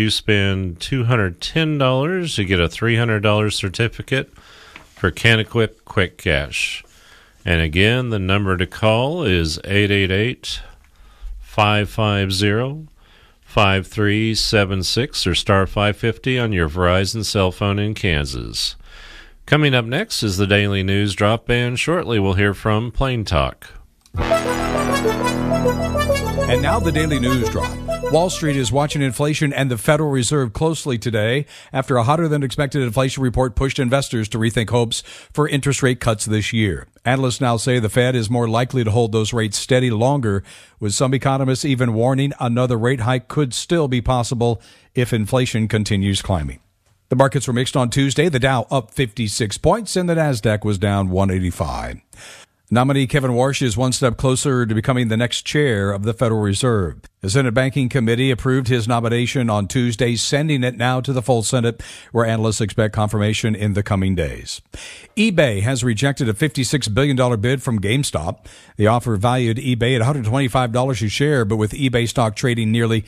you spend $210, you get a $300 certificate for CanEquip Quick Cash. And again, the number to call is 888-550-5376 or star 550 on your Verizon cell phone in Kansas. Coming up next is the Daily News Drop, and shortly we'll hear from Plain Talk. And now the Daily News Drop. Wall Street is watching inflation and the Federal Reserve closely today after a hotter-than-expected inflation report pushed investors to rethink hopes for interest rate cuts this year. Analysts now say the Fed is more likely to hold those rates steady longer, with some economists even warning another rate hike could still be possible if inflation continues climbing. The markets were mixed on Tuesday. The Dow up 56 points and the Nasdaq was down 185. Nominee Kevin Warsh is one step closer to becoming the next chair of the Federal Reserve. The Senate Banking Committee approved his nomination on Tuesday, sending it now to the full Senate, where analysts expect confirmation in the coming days. eBay has rejected a $56 billion bid from GameStop. The offer valued eBay at $125 a share, but with eBay stock trading nearly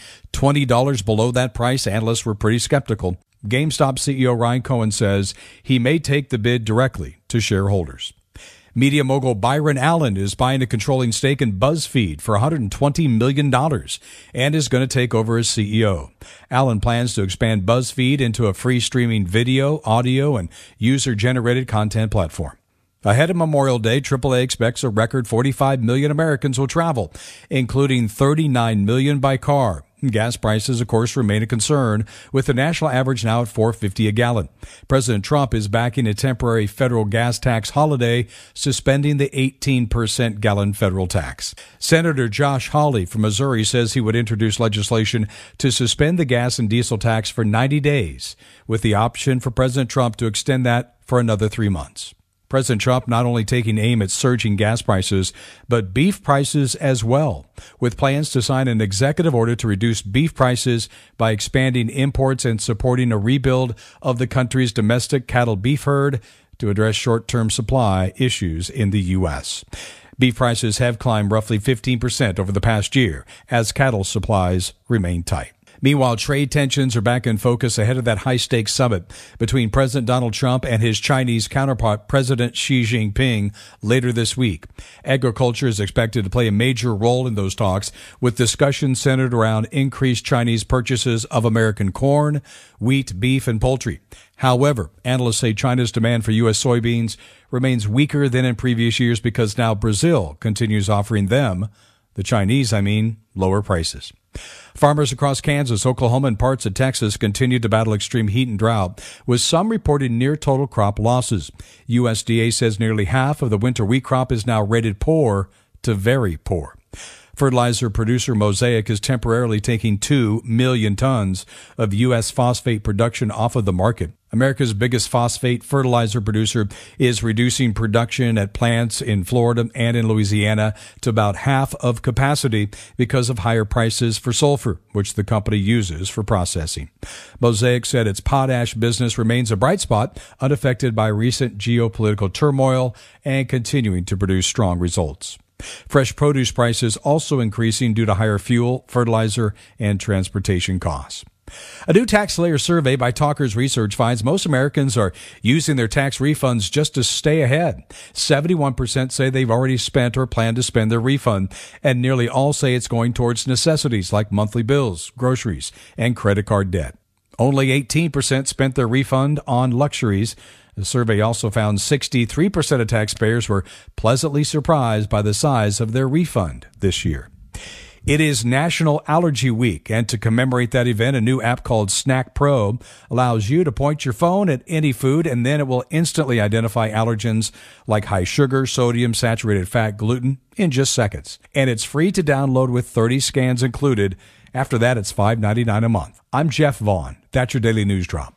$20 below that price, analysts were pretty skeptical. GameStop CEO Ryan Cohen says he may take the bid directly to shareholders. Media mogul Byron Allen is buying a controlling stake in BuzzFeed for $120 million and is going to take over as CEO. Allen plans to expand BuzzFeed into a free streaming video, audio, and user-generated content platform. Ahead of Memorial Day, AAA expects a record 45 million Americans will travel, including 39 million by car. Gas prices, of course, remain a concern, with the national average now at $4.50 a gallon. President Trump is backing a temporary federal gas tax holiday, suspending the 18% gallon federal tax. Senator Josh Hawley from Missouri says he would introduce legislation to suspend the gas and diesel tax for 90 days, with the option for President Trump to extend that for another 3 months. President Trump not only taking aim at surging gas prices, but beef prices as well, with plans to sign an executive order to reduce beef prices by expanding imports and supporting a rebuild of the country's domestic cattle beef herd to address short-term supply issues in the U.S. Beef prices have climbed roughly 15% over the past year as cattle supplies remain tight. Meanwhile, trade tensions are back in focus ahead of that high-stakes summit between President Donald Trump and his Chinese counterpart, President Xi Jinping, later this week. Agriculture is expected to play a major role in those talks, with discussions centered around increased Chinese purchases of American corn, wheat, beef, and poultry. However, analysts say China's demand for U.S. soybeans remains weaker than in previous years because now Brazil continues offering them, the Chinese, lower prices. Farmers across Kansas, Oklahoma, and parts of Texas continue to battle extreme heat and drought, with some reporting near total crop losses. USDA says nearly half of the winter wheat crop is now rated poor to very poor. Fertilizer producer Mosaic is temporarily taking 2 million tons of U.S. phosphate production off of the market. America's biggest phosphate fertilizer producer is reducing production at plants in Florida and in Louisiana to about half of capacity because of higher prices for sulfur, which the company uses for processing. Mosaic said its potash business remains a bright spot, unaffected by recent geopolitical turmoil and continuing to produce strong results. Fresh produce prices also increasing due to higher fuel, fertilizer, and transportation costs. A new taxpayer survey by Talkers Research finds most Americans are using their tax refunds just to stay ahead. 71% say they've already spent or plan to spend their refund, and nearly all say it's going towards necessities like monthly bills, groceries, and credit card debt. Only 18% spent their refund on luxuries. The survey also found 63% of taxpayers were pleasantly surprised by the size of their refund this year. It is National Allergy Week, and to commemorate that event, a new app called Snack Pro allows you to point your phone at any food, and then it will instantly identify allergens like high sugar, sodium, saturated fat, gluten in just seconds. And it's free to download with 30 scans included. After that, it's $5.99 a month. I'm Jeff Vaughn. That's your Daily News Drop.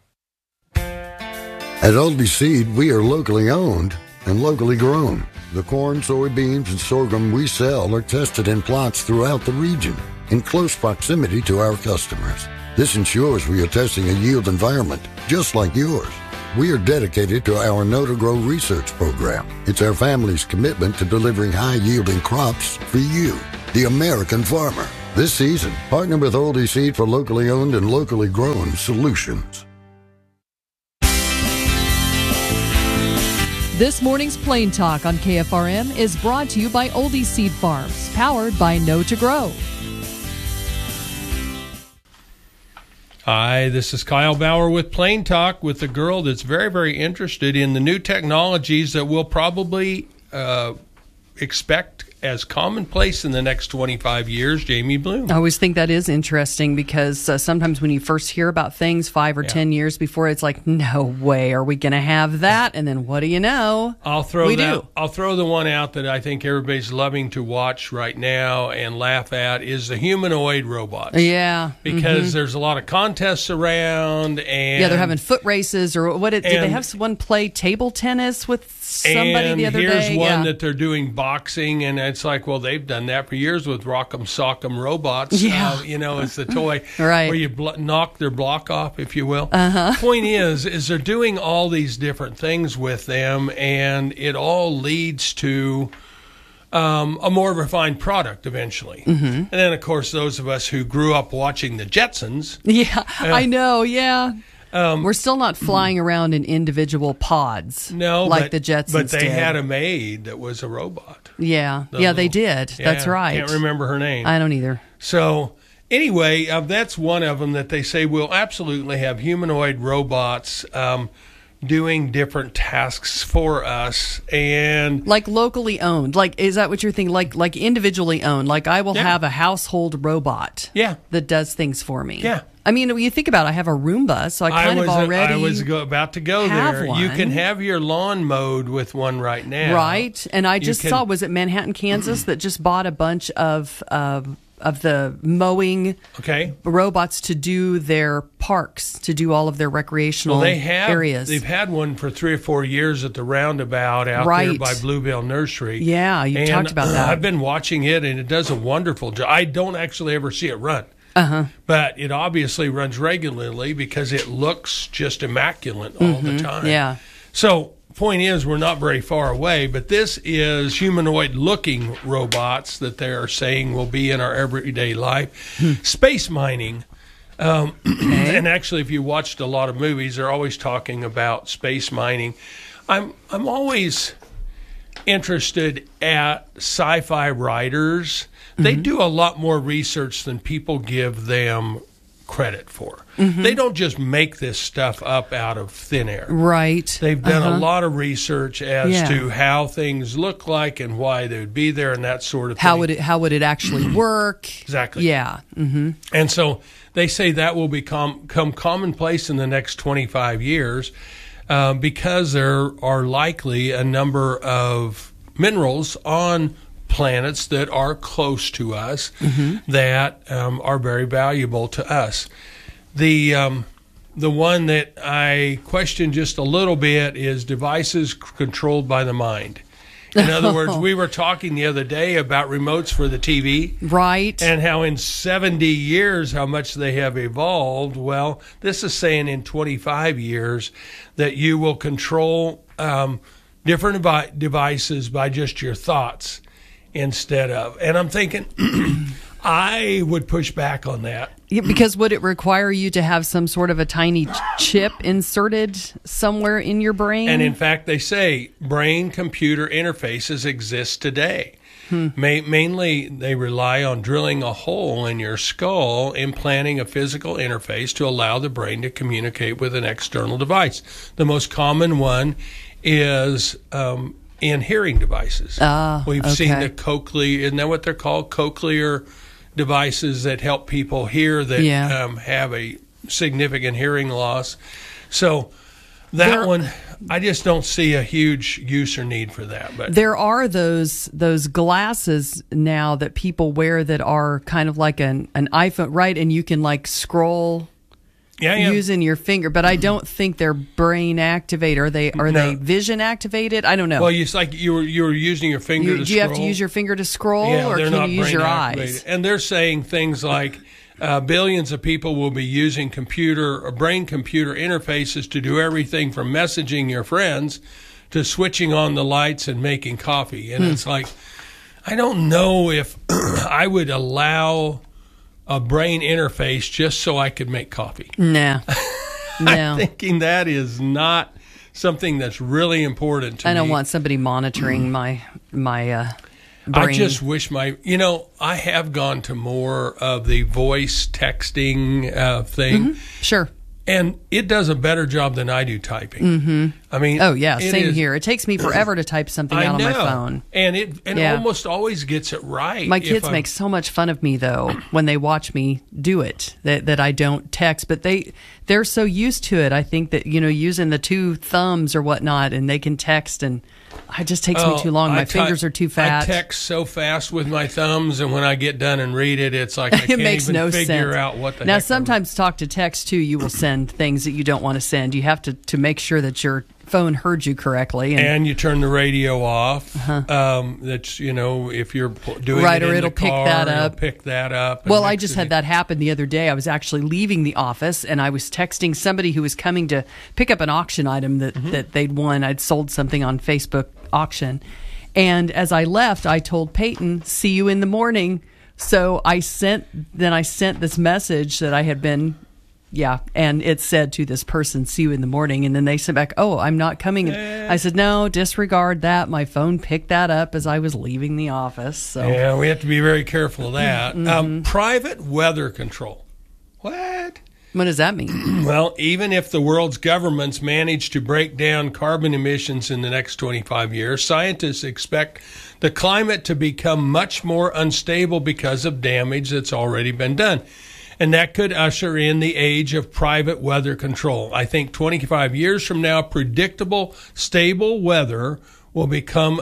At Oldie Seed, we are locally owned and locally grown. The corn, soybeans, and sorghum we sell are tested in plots throughout the region in close proximity to our customers. This ensures we are testing a yield environment just like yours. We are dedicated to our Know to Grow research program. It's our family's commitment to delivering high-yielding crops for you, the American farmer. This season, partner with Oldie Seed for locally owned and locally grown solutions. This morning's Plain Talk on KFRM is brought to you by Oldie Seed Farms, powered by Know to Grow. Hi, this is Kyle Bauer with Plain Talk with a girl that's very, very interested in the new technologies that we'll probably expect as commonplace in the next 25 years, Jamie Bloom. I always think that is interesting because sometimes when you first hear about things 5 or 10 years before, it's like, no way are we going to have that? And then what do you know? I'll throw the one out that I think everybody's loving to watch right now and laugh at is the humanoid robots. Yeah. Because there's a lot of contests around. And yeah, they're having foot races or what? Did they have someone play table tennis with somebody the other day? Here's one that they're doing boxing, and it's like, well, they've done that for years with Rock'em Sock'em robots. Yeah. It's the toy right. where you knock their block off, if you will. Point is they're doing all these different things with them, and it all leads to a more refined product eventually. And then, of course, those of us who grew up watching the Jetsons. Yeah, I know, yeah. We're still not flying around in individual pods like the Jetsons but they did. had a maid that was a robot. Yeah, they did. That's right. Can't remember her name. I don't either. So anyway, that's one of them that they say will absolutely have humanoid robots doing different tasks for us, and like locally owned. Like, is that what you're thinking? Like individually owned. Like I will have a household robot. Yeah. That does things for me. Yeah. I mean, when you think about it, I have a Roomba, so I was about to go there. One. You can have your lawn mowed with one right now. Right. And I just saw, was it Manhattan, Kansas, that just bought a bunch of the mowing robots to do their parks, to do all of their recreational areas. They've had one for 3 or 4 years at the roundabout out there by Bluebell Nursery. Yeah, you talked about that. I've been watching it, and it does a wonderful job. I don't actually ever see it run. But it obviously runs regularly because it looks just immaculate all the time. Yeah. So, point is, we're not very far away, but this is humanoid-looking robots that they are saying will be in our everyday life. Space mining. And actually, if you watched a lot of movies, they're always talking about space mining. I'm always interested at sci-fi writers. They do a lot more research than people give them credit for. They don't just make this stuff up out of thin air. Right. They've done a lot of research as to how things look like and why they would be there and that sort of thing. How would it actually work? Exactly. Yeah. And so they say that will become commonplace in the next 25 years because there are likely a number of minerals on planets that are close to us that are very valuable to us. The one that I question just a little bit is devices controlled by the mind. In other words, we were talking the other day about remotes for the TV. Right. And how in 70 years, how much they have evolved. Well, this is saying in 25 years that you will control different devices by just your thoughts instead of. And I'm thinking, I would push back on that. Yeah, because would it require you to have some sort of a tiny chip inserted somewhere in your brain? And in fact, they say brain-computer interfaces exist today. Mainly, they rely on drilling a hole in your skull, implanting a physical interface to allow the brain to communicate with an external device. The most common one is in hearing devices. We've seen the cochlear, isn't that what they're called? Cochlear devices that help people hear that have a significant hearing loss. So that one, I just don't see a huge use or need for that. But there are those glasses now that people wear that are kind of like an iPhone, right? And you can like scroll using your finger, but I don't think they're brain activated. Are they vision activated? I don't know. Well, it's like you were using your finger to scroll. Do you have to use your finger to scroll, or can you use your eyes? And they're saying things like billions of people will be using brain-computer interfaces to do everything from messaging your friends to switching on the lights and making coffee. And it's like, I don't know if I would allow a brain interface just so I could make coffee. No. I'm thinking that is not something that's really important to me. I don't want somebody monitoring my brain. I just wish I have gone to more of the voice texting thing. Sure. And it does a better job than I do typing. Mm-hmm. I mean, same here. It takes me forever to type something out on my phone. And it almost always gets it right. My kids make so much fun of me, though, when they watch me do it, that I don't text. But they're so used to it, I think, that, using the two thumbs or whatnot, and they can text, and it just takes me too long. My fingers are too fat. I text so fast with my thumbs, and when I get done and read it, it's like I can't even figure out what the Now, heck sometimes talk to text, too, you will send things that you don't want to send. You have to make sure that your phone heard you correctly. And you turn the radio off. That's, if you're doing right, it or in it'll the car, pick that up. and Well, I just had that happen the other day. I was actually leaving the office, and I was texting somebody who was coming to pick up an auction item that they'd won. I'd sold something on Facebook auction. And as I left, I told Peyton, "See you in the morning." So I sent this message that I had been... Yeah, and it said to this person, "See you in the morning," and then they sent back, "Oh, I'm not coming." I said, "No, disregard that. My phone picked that up as I was leaving the office." So. Yeah, we have to be very careful of that. Private weather control. What? What does that mean? Well, even if the world's governments manage to break down carbon emissions in the next 25 years, scientists expect the climate to become much more unstable because of damage that's already been done. And that could usher in the age of private weather control. I think 25 years from now, predictable, stable weather will become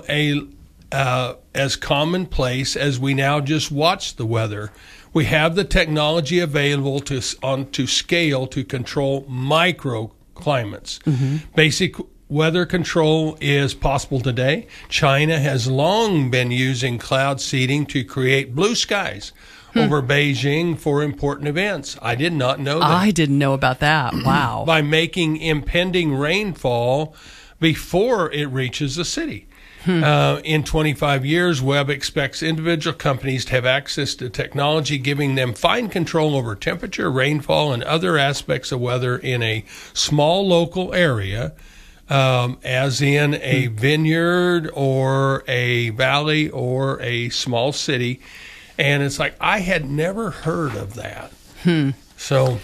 as commonplace as we now just watch the weather. We have the technology available to scale to control microclimates. Basic weather control is possible today. China has long been using cloud seeding to create blue skies over Beijing for important events. I did not know that. I didn't know about that. Wow. By making impending rainfall before it reaches the city. In 25 years, Webb expects individual companies to have access to technology, giving them fine control over temperature, rainfall, and other aspects of weather in a small local area, as in a vineyard or a valley or a small city. And it's like, I had never heard of that. So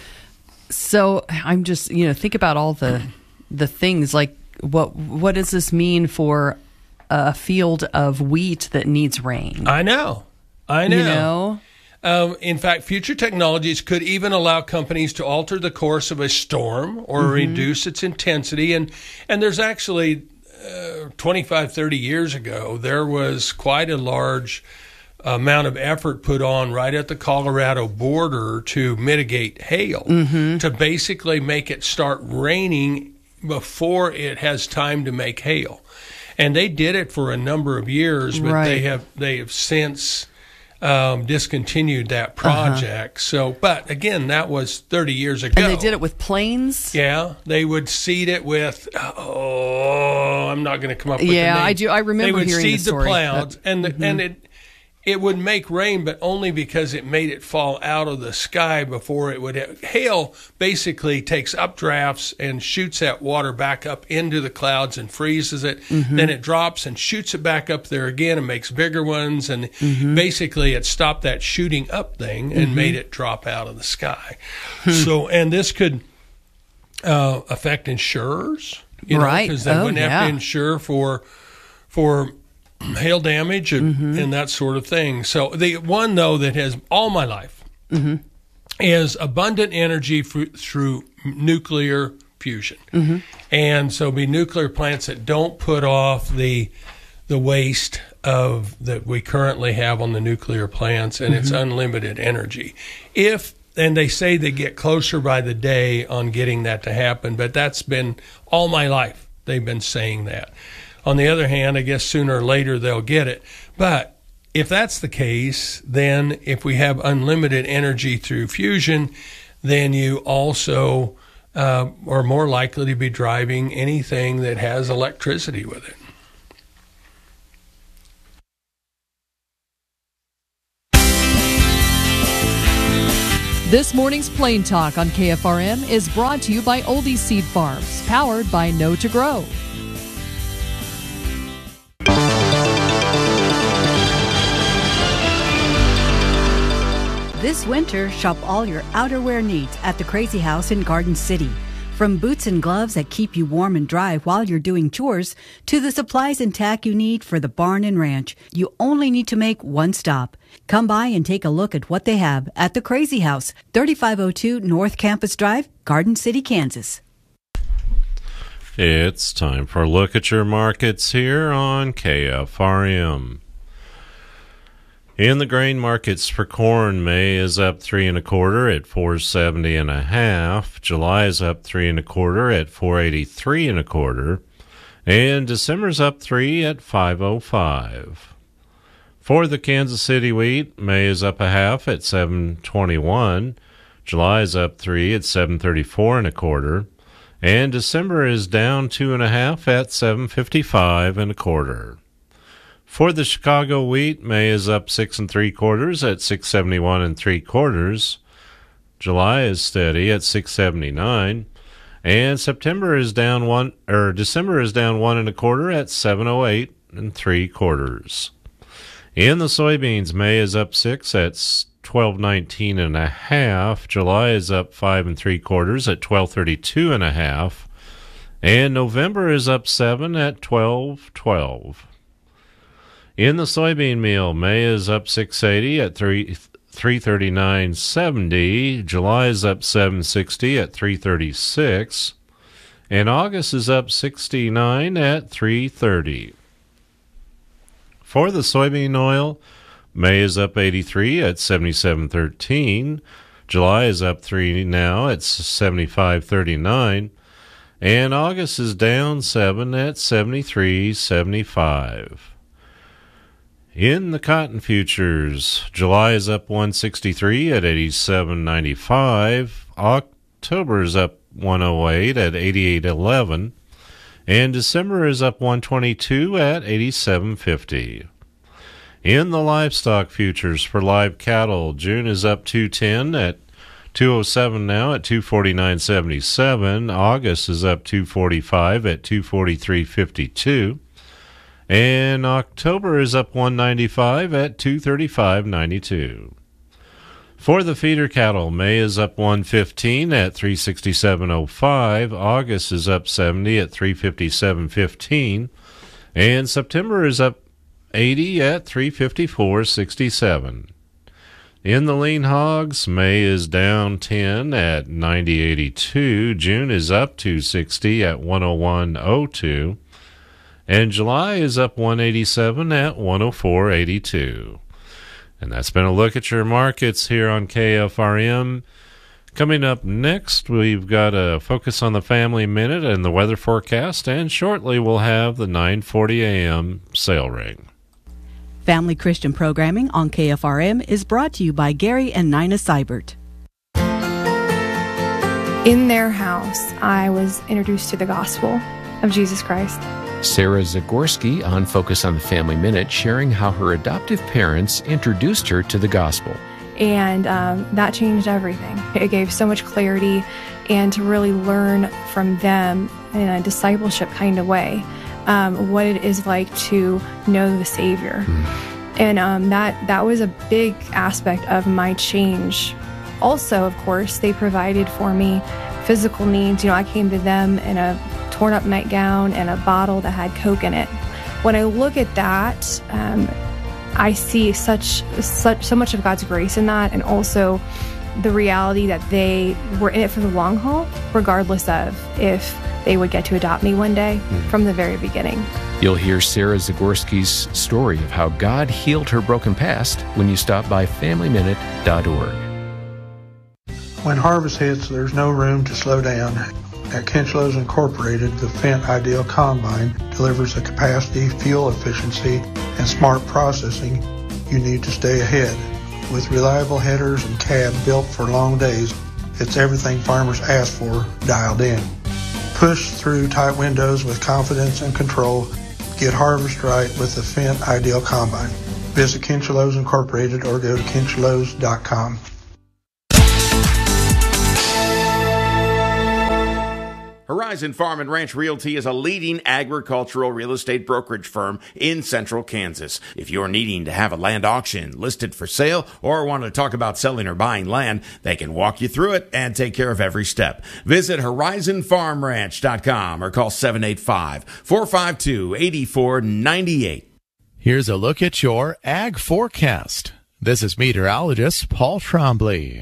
I'm just, think about all the things, like what does this mean for a field of wheat that needs rain? I know. In fact, future technologies could even allow companies to alter the course of a storm or reduce its intensity. And there's actually 25, 30 years ago, there was quite a large amount of effort put on right at the Colorado border to mitigate hail, to basically make it start raining before it has time to make hail. And they did it for a number of years, but they have since discontinued that project. So, but again, that was 30 years ago. And they did it with planes? Yeah, they would seed it with, I'm not going to come up with the name. Yeah, I do. I remember hearing the story. They would seed the clouds, and it would make rain, but only because it made it fall out of the sky before it would hail. Basically takes updrafts and shoots that water back up into the clouds and freezes it. Then it drops and shoots it back up there again and makes bigger ones. And basically it stopped that shooting up thing and made it drop out of the sky. So, and this could affect insurers, because they wouldn't have to insure for hail damage and that sort of thing. So the one, though, that has all my life is abundant energy through nuclear fusion. And so be nuclear plants that don't put off the waste that we currently have on the nuclear plants, and it's unlimited energy. And they say they get closer by the day on getting that to happen, but that's been all my life. They've been saying that. On the other hand, I guess sooner or later they'll get it. But if that's the case, then if we have unlimited energy through fusion, then you also are more likely to be driving anything that has electricity with it. This morning's Plain Talk on KFRM is brought to you by Oldie Seed Farms, powered by Know to Grow. This winter, shop all your outerwear needs at the Crazy House in Garden City. From boots and gloves that keep you warm and dry while you're doing chores, to the supplies and tack you need for the barn and ranch, you only need to make one stop. Come by and take a look at what they have at the Crazy House, 3502 North Campus Drive, Garden City, Kansas. It's time for a look at your markets here on KFRM. In the grain markets for corn, May is up 3 1/4 at $4.70 1/2. July is up 3 1/4 at $4.83 1/4, and December's up 3 at $5.05. For the Kansas City wheat, May is up 1/2 at $7.21. July is up 3 at $7.34 1/4, and December is down 2 1/2 at $7.55 1/4. For the Chicago wheat, May is up 6 3/4 at $6.71 3/4. July is steady at $6.79, and December is down 1 1/4 at $7.08 3/4. In the soybeans, May is up 6 at $12.19 1/2. July is up 5 3/4 at $12.32 1/2, and November is up 7 at $12.12. In the soybean meal, May is up 6.80 at $339.70. July is up 7.60 at $336, and August is up 69 at $330. For the soybean oil, May is up 83 at $77.13. July is up 3 now at $75.39, and August is down 7 at $73.75. In the cotton futures, July is up 163 at $87.95. October is up 108 at $88.11, and December is up 122 at $87.50. In the livestock futures for live cattle, June is up 210 at $207 now at $249.77. August is up 245 at $243.52. And October is up 195 at $235.92. For the feeder cattle, May is up 115 at $367.05. August is up 70 at $357.15. And September is up 80 at $354.67. In the lean hogs, May is down 10 at $90.82. June is up 260 at $101.02. And July is up 187 at 104.82. And that's been a look at your markets here on KFRM. Coming up next, we've got a focus on the Family Minute and the weather forecast, and shortly we'll have the 9:40 a.m. sale ring. Family Christian programming on KFRM is brought to you by Gary and Nina Seibert. In their house, I was introduced to the gospel of Jesus Christ. Sarah Zagorski on Focus on the Family Minute, sharing how her adoptive parents introduced her to the gospel. And that changed everything. It gave so much clarity, and to really learn from them in a discipleship kind of way what it is like to know the Savior. And that was a big aspect of my change. Also, of course, they provided for me physical needs. I came to them in a torn up nightgown and a bottle that had Coke in it. When I look at that, I see so much of God's grace in that, and also the reality that they were in it for the long haul, regardless of if they would get to adopt me one day from the very beginning. You'll hear Sarah Zagorski's story of how God healed her broken past when you stop by FamilyMinute.org. When harvest hits, there's no room to slow down. At Kinchlows Incorporated, the Fendt Ideal Combine delivers the capacity, fuel efficiency, and smart processing you need to stay ahead. With reliable headers and cab built for long days, it's everything farmers ask for dialed in. Push through tight windows with confidence and control. Get harvest right with the Fendt Ideal Combine. Visit Kinchlows Incorporated or go to kinchlows.com. Horizon Farm and Ranch Realty is a leading agricultural real estate brokerage firm in central Kansas. If you're needing to have a land auction listed for sale or want to talk about selling or buying land, they can walk you through it and take care of every step. Visit horizonfarmranch.com or call 785-452-8498. Here's a look at your ag forecast. This is meteorologist Paul Trombley.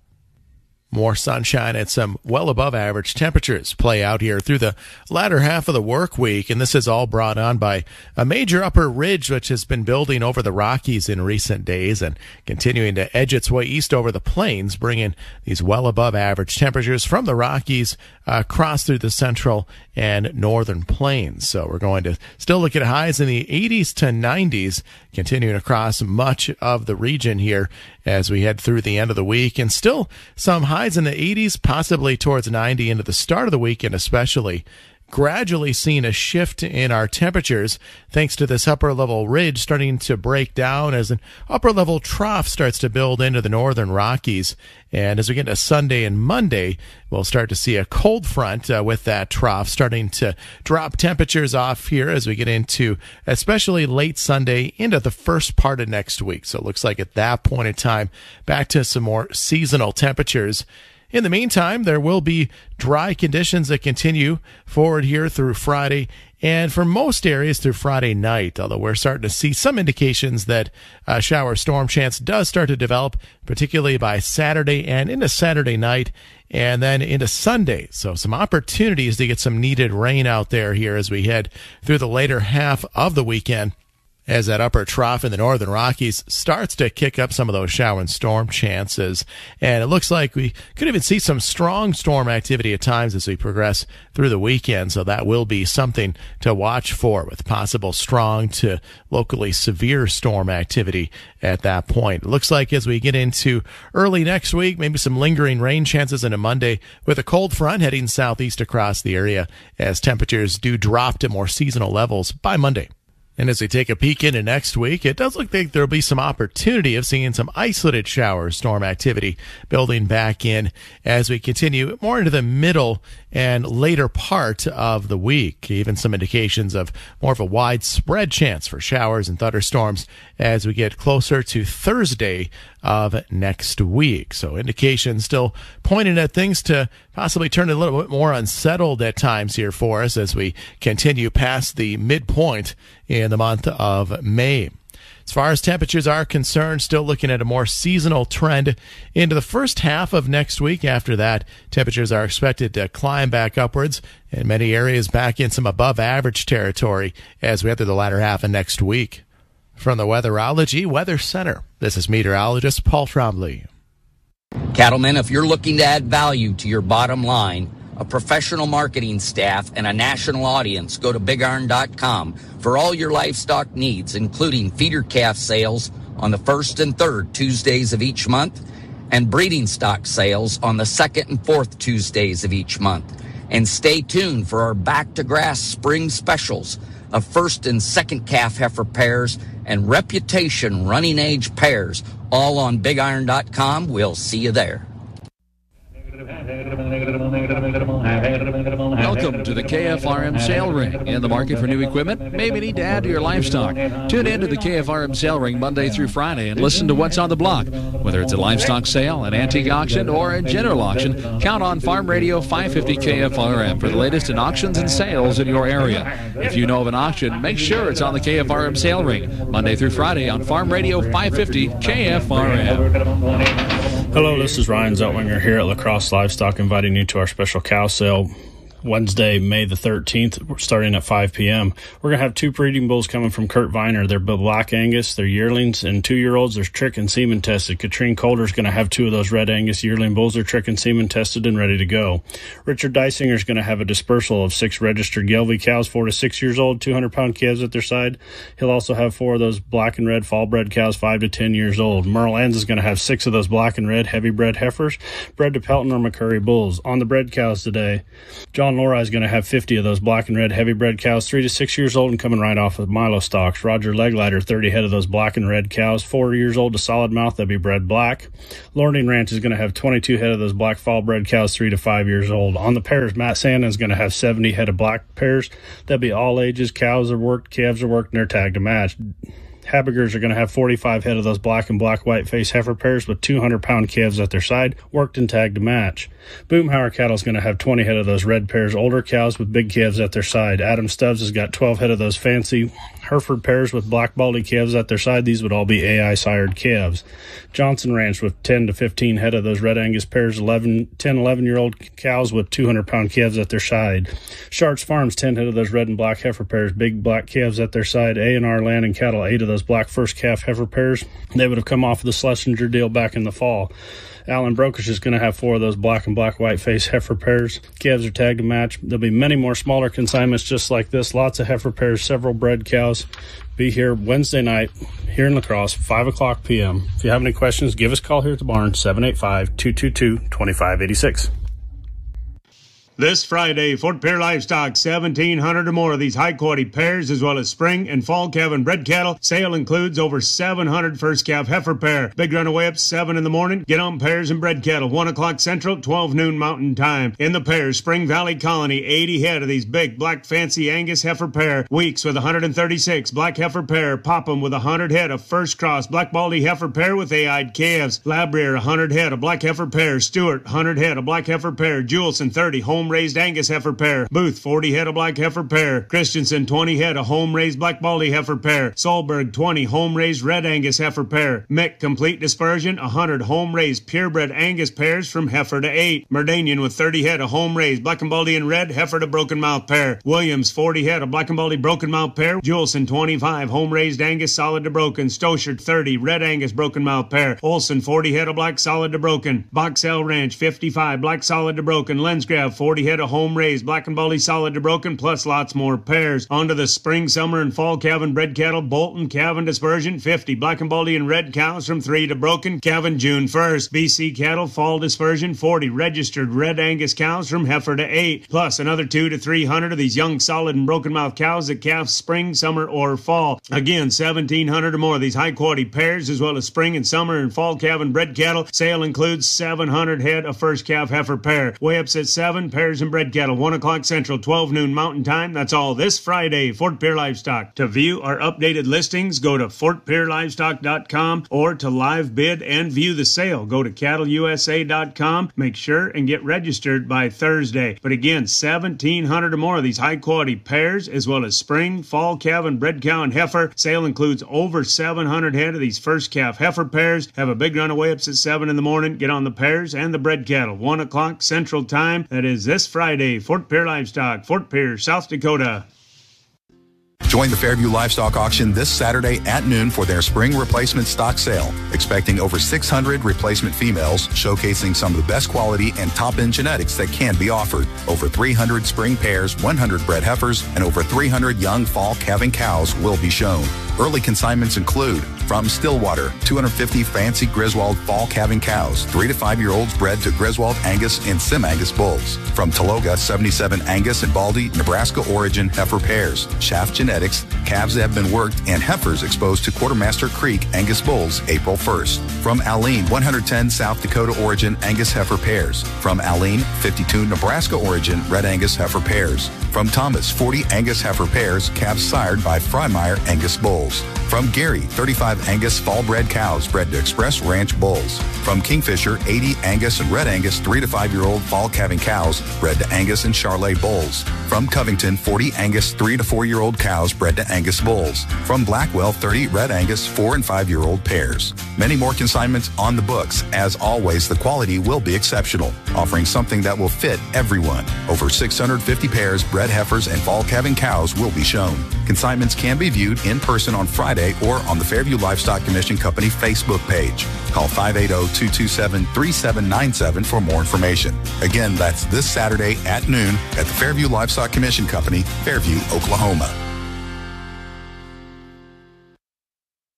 More sunshine and some well above average temperatures play out here through the latter half of the work week, and this is all brought on by a major upper ridge which has been building over the Rockies in recent days and continuing to edge its way east over the plains, bringing these well above average temperatures from the Rockies across through the central and northern plains. So we're going to still look at highs in the 80s to 90s, continuing across much of the region here as we head through the end of the week, and still some highs in the 80s, possibly towards 90 into the start of the weekend especially. Gradually seeing a shift in our temperatures thanks to this upper level ridge starting to break down as an upper level trough starts to build into the northern Rockies. And as we get into Sunday and Monday, we'll start to see a cold front with that trough starting to drop temperatures off here as we get into especially late Sunday into the first part of next week. So it looks like at that point in time, back to some more seasonal temperatures. In the meantime, there will be dry conditions that continue forward here through Friday and for most areas through Friday night, although we're starting to see some indications that a shower storm chance does start to develop, particularly by Saturday and into Saturday night and then into Sunday. So some opportunities to get some needed rain out there here as we head through the later half of the weekend, as that upper trough in the northern Rockies starts to kick up some of those shower and storm chances. And it looks like we could even see some strong storm activity at times as we progress through the weekend. So that will be something to watch for, with possible strong to locally severe storm activity at that point. It looks like as we get into early next week, maybe some lingering rain chances into Monday with a cold front heading southeast across the area as temperatures do drop to more seasonal levels by Monday. And as we take a peek into next week, it does look like there'll be some opportunity of seeing some isolated shower storm activity building back in as we continue more into the middle and later part of the week. Even some indications of more of a widespread chance for showers and thunderstorms as we get closer to Thursday of next week. So indications still pointing at things to possibly turn a little bit more unsettled at times here for us as we continue past the midpoint in the month of May. As far as temperatures are concerned, still looking at a more seasonal trend into the first half of next week. After that, temperatures are expected to climb back upwards in many areas back in some above average territory as we enter the latter half of next week. From the Weatherology Weather Center, this is meteorologist Paul Trombley. Cattlemen, if you're looking to add value to your bottom line, a professional marketing staff, and a national audience, go to BigIron.com for all your livestock needs, including feeder calf sales on the first and third Tuesdays of each month and breeding stock sales on the second and fourth Tuesdays of each month. And stay tuned for our back to grass spring specials of first and second calf heifer pairs and reputation running age pairs, all on BigIron.com. We'll see you there. Welcome to the KFRM Sale Ring. In the market for new equipment? Maybe need to add to your livestock. Tune in to the KFRM Sale Ring Monday through Friday and listen to what's on the block. Whether it's a livestock sale, an antique auction, or a general auction, count on Farm Radio 550 KFRM for the latest in auctions and sales in your area. If you know of an auction, make sure it's on the KFRM Sale Ring Monday through Friday on Farm Radio 550 KFRM. Hello, this is Ryan Zeltlinger here at La Crosse Livestock, inviting you to our special cow sale Wednesday, May the 13th. We're starting at 5 p.m. We're going to have two breeding bulls coming from Kurt Viner. They're Black Angus, they're yearlings, and 2-year-olds. They're trick and semen tested. Katrine Calder's going to have 2 of those Red Angus yearling bulls. They're trick and semen tested and ready to go. Richard Dysinger's going to have a dispersal of 6 registered Gelbvieh cows, 4 to 6 years old, 200-pound calves at their side. He'll also have 4 of those black and red fall-bred cows, 5 to 10 years old. Merle Enns is going to have 6 of those black and red heavy-bred heifers, bred to Pelton or McCurry bulls. On the bred cows today, John Alan Lori is going to have 50 of those black and red heavy bred cows, 3 to 6 years old and coming right off of Milo stocks. Roger Leglighter, 30 head of those black and red cows, 4 years old to solid mouth, they'll be bred black. Lorning Ranch is going to have 22 head of those black fall bred cows, 3 to 5 years old. On the pairs, Matt Sandin is going to have 70 head of black pairs. They'll be all ages. Cows are worked, calves are worked, and they're tagged to match. Habigers are going to have 45 head of those black and black white face heifer pairs with 200-pound calves at their side, worked and tagged to match. Boomhauer Cattle is going to have 20 head of those red pairs, older cows with big calves at their side. Adam Stubbs has got 12 head of those fancy Hereford pairs with black baldy calves at their side. These would all be AI sired calves. Johnson Ranch with 10 to 15 head of those red Angus pairs, 11-year-old cows with 200-pound calves at their side. Sharks Farms, 10 head of those red and black heifer pairs, big black calves at their side. A&R Land and Cattle, 8 of those black first calf heifer pairs. They would have come off of the Schlesinger deal back in the fall. Allen Brokish is going to have 4 of those black and black white face heifer pairs. Calves are tagged to match. There'll be many more smaller consignments just like this. Lots of heifer pairs, several bred cows. Be here Wednesday night here in La Crosse, 5 o'clock p.m. If you have any questions, give us a call here at the barn, 785-222-2586. This Friday, Fort Pierre Livestock, 1,700 or more of these high-quality pairs, as well as spring and fall calf and bred cattle. Sale includes over 700 first calf heifer pair. Big runaway up 7 in the morning. Get on pairs and bred cattle, 1 o'clock Central, 12 noon Mountain Time. In the pairs, Spring Valley Colony, 80 head of these big black fancy Angus heifer pair. Weeks with 136 black heifer pair. Popham with 100 head of first cross black baldy heifer pair with A-eyed calves. Labrier, 100 head of black heifer pair. Stewart, 100 head of black heifer pair. Julesson, 30 home-raised Angus heifer pair. Booth, 40 head of black heifer pair. Christensen, 20 head of home-raised black baldy heifer pair. Solberg, 20 home-raised red Angus heifer pair. Mick, complete dispersion, 100 home-raised purebred Angus pairs from heifer to 8. Merdanian with 30 head of home-raised black and baldy and red heifer to broken mouth pair. Williams, 40 head of black and baldy broken mouth pair. Julesson, 25 home-raised Angus solid to broken. Stoshert, 30 red Angus broken mouth pair. Olson, 40 head of black solid to broken. Boxell Ranch, 55 black solid to broken. Lensgrave, 40 head of home-raised black and baldy solid to broken, plus lots more pairs. On to the spring, summer, and fall calf and bred cattle. Bolton, calf dispersion, 50 black and baldy and red cows from 3 to broken. Calf June 1st. BC cattle, fall dispersion, 40 registered red Angus cows from heifer to 8, plus another 200 to 300 of these young solid and broken mouth cows that calf spring, summer, or fall. Again, 1,700 or more of these high-quality pairs, as well as spring and summer and fall calf and bred cattle. Sale includes 700 head of first calf heifer pair. Weigh-ups at 7, pairs and bred cattle, 1 o'clock Central, 12 noon Mountain Time. That's all this Friday, Fort Pierre Livestock. To view our updated listings, go to fortpierrelivestock.com, or to live bid and view the sale, go to cattleusa.com. Make sure and get registered by Thursday. But again, 1,700 or more of these high-quality pairs, as well as spring, fall calf and bred cow and heifer. Sale includes over 700 head of these first calf heifer pairs. Have a big runaway ups at 7 in the morning. Get on the pairs and the bred cattle, 1 o'clock Central Time. That is this Friday, Fort Pierre Livestock, Fort Pierre, South Dakota. Join the Fairview Livestock Auction this Saturday at noon for their spring replacement stock sale. Expecting over 600 replacement females, showcasing some of the best quality and top-end genetics that can be offered. Over 300 spring pairs, 100 bred heifers, and over 300 young fall calving cows will be shown. Early consignments include from Stillwater, 250 fancy Griswold fall calving cows, 3 to 5-year-olds bred to Griswold Angus and Sim Angus bulls. From Taloga, 77 Angus and Baldy, Nebraska origin heifer pairs, Shaft Genetics, calves that have been worked, and heifers exposed to Quartermaster Creek Angus bulls April 1st. From Alene, 110 South Dakota origin Angus heifer pairs. From Alene, 52 Nebraska origin Red Angus heifer pairs. From Thomas, 40 Angus heifer pairs, calves sired by Freimeyer Angus bulls. From Gary, 35 Angus fall-bred cows bred to Express Ranch bulls. From Kingfisher, 80 Angus and Red Angus 3 to 5-year-old fall calving cows bred to Angus and Charolais bulls. From Covington, 40 Angus 3 to 4-year-old cows bred to Angus bulls. From Blackwell, 30 Red Angus 4 and 5-year-old pairs. Many more consignments on the books. As always, the quality will be exceptional, offering something that will fit everyone. Over 650 pairs, bred heifers, and fall calving cows will be shown. Consignments can be viewed in person on Friday or on the Fairview Livestock Commission Company Facebook page. Call 580-227-3797 for more information. Again, that's this Saturday at noon at the Fairview Livestock Commission Company, Fairview, Oklahoma.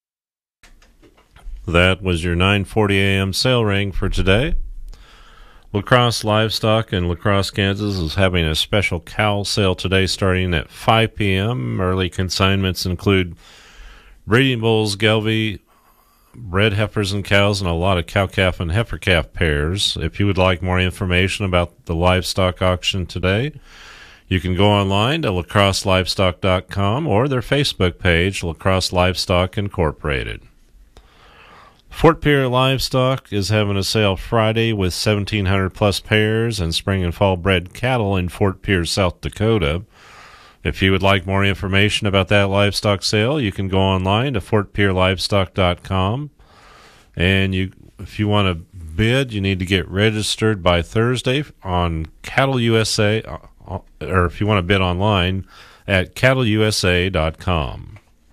That was your 9:40 a.m. sale ring for today. La Crosse Livestock in La Crosse, Kansas is having a special cow sale today starting at 5 p.m. Early consignments include breeding bulls, Gelbvieh, red heifers and cows, and a lot of cow-calf and heifer-calf pairs. If you would like more information about the livestock auction today, you can go online to lacrosselivestock.com or their Facebook page, La Crosse Livestock Incorporated. Fort Pierre Livestock is having a sale Friday with 1,700 plus pairs and spring and fall bred cattle in Fort Pierre, South Dakota. If you would like more information about that livestock sale, you can go online to fortpierrelivestock.com. And if you want to bid, you need to get registered by Thursday on Cattle USA, or if you want to bid online at cattleusa.com.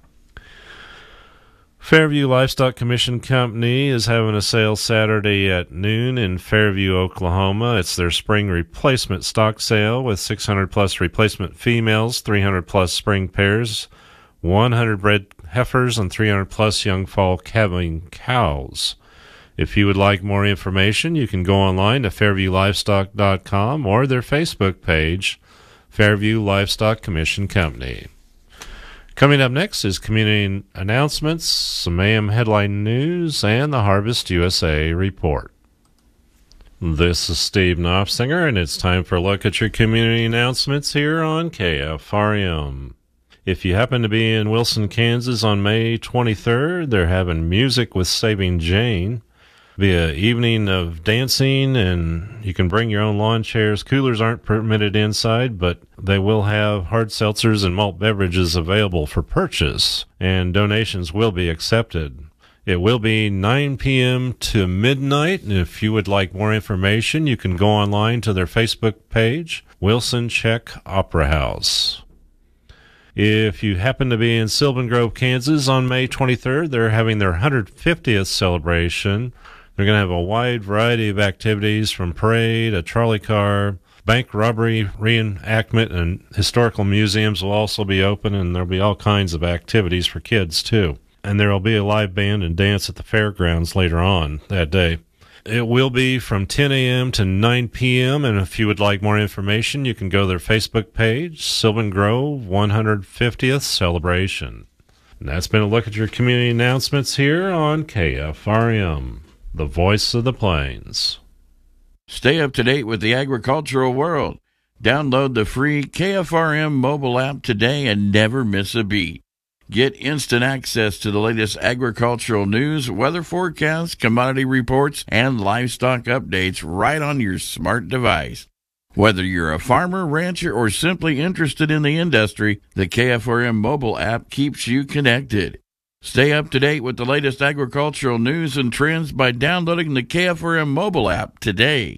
Fairview Livestock Commission Company is having a sale Saturday at noon in Fairview, Oklahoma. It's their spring replacement stock sale with 600 plus replacement females, 300 plus spring pairs, 100 bred heifers, and 300 plus young fall calving cows. If you would like more information, you can go online to fairviewlivestock.com or their Facebook page, Fairview Livestock Commission Company. Coming up next is community announcements, some AM headline news, and the Harvest USA report. This is Steve Knopfsinger, and it's time for a look at your community announcements here on KFRM. If you happen to be in Wilson, Kansas on May 23rd, they're having Music with Saving Jane. Be an evening of dancing, and you can bring your own lawn chairs. Coolers aren't permitted inside, but they will have hard seltzers and malt beverages available for purchase, and donations will be accepted. It will be 9 p.m. to midnight, and if you would like more information, you can go online to their Facebook page, Wilson Czech Opera House. If you happen to be in Sylvan Grove, Kansas on May 23rd, they're having their 150th celebration. They're going to have a wide variety of activities from parade, a trolley car, bank robbery reenactment, and historical museums will also be open, and there'll be all kinds of activities for kids, too. And there will be a live band and dance at the fairgrounds later on that day. It will be from 10 a.m. to 9 p.m., and if you would like more information, you can go to their Facebook page, Sylvan Grove 150th Celebration. And that's been a look at your community announcements here on KFRM. The voice of the plains. Stay up to date with the agricultural world. Download the free KFRM mobile app today and never miss a beat. Get instant access to the latest agricultural news, weather forecasts, commodity reports, and livestock updates right on your smart device. Whether you're a farmer, rancher, or simply interested in the industry, the KFRM mobile app keeps you connected. Stay up to date with the latest agricultural news and trends by downloading the KFRM mobile app today.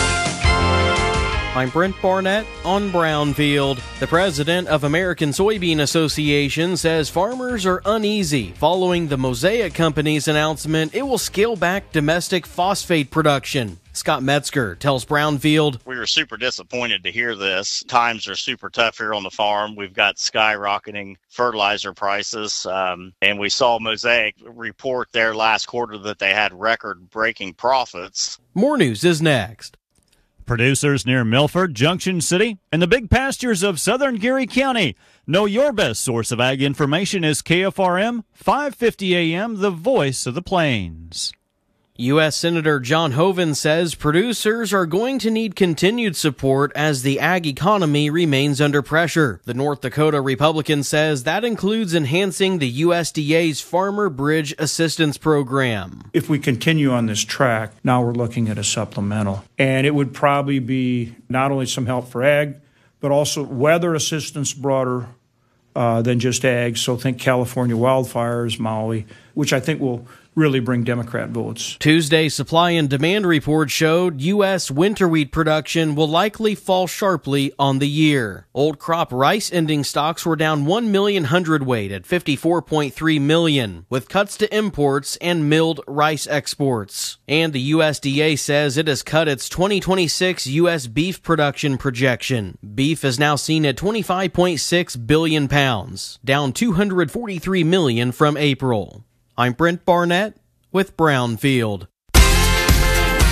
I'm Brent Barnett on Brownfield. The president of American Soybean Association says farmers are uneasy following the Mosaic Company's announcement it will scale back domestic phosphate production. Scott Metzger tells Brownfield, we were super disappointed to hear this. Times are super tough here on the farm. We've got skyrocketing fertilizer prices, and we saw Mosaic report their last quarter that they had record-breaking profits. More news is next. Producers near Milford, Junction City, and the big pastures of southern Geary County know your best source of ag information is KFRM 550 AM, the voice of the plains. U.S. Senator John Hoeven says producers are going to need continued support as the ag economy remains under pressure. The North Dakota Republican says that includes enhancing the USDA's Farmer Bridge Assistance Program. If we continue on this track, now we're looking at a supplemental. And it would probably be not only some help for ag, but also weather assistance broader than just ag. So think California wildfires, Maui, which I think will really bring Democrat votes. Tuesday's supply and demand report showed U.S. winter wheat production will likely fall sharply on the year. Old crop rice ending stocks were down 1 million hundredweight at 54.3 million, with cuts to imports and milled rice exports. And the USDA says it has cut its 2026 U.S. beef production projection. Beef is now seen at 25.6 billion pounds, down 243 million from April. I'm Brent Barnett with Brownfield.